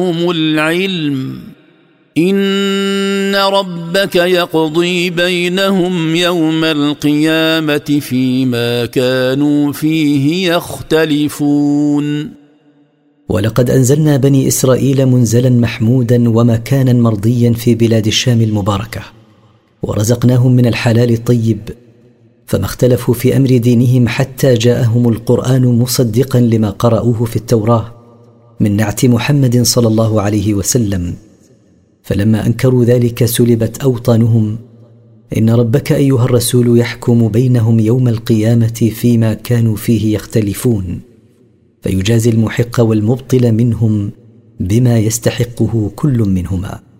العلم إن ربك يقضي بينهم يوم القيامة فيما كانوا فيه يختلفون. ولقد أنزلنا بني إسرائيل منزلا محمودا ومكانا مرضيا في بلاد الشام المباركة، ورزقناهم من الحلال الطيب، فما اختلفوا في أمر دينهم حتى جاءهم القرآن مصدقا لما قرأوه في التوراة من نعت محمد صلى الله عليه وسلم. فلما أنكروا ذلك سلبت أوطانهم. إن ربك أيها الرسول يحكم بينهم يوم القيامة فيما كانوا فيه يختلفون، فيجازي المحق والمبطل منهم بما يستحقه كل منهما.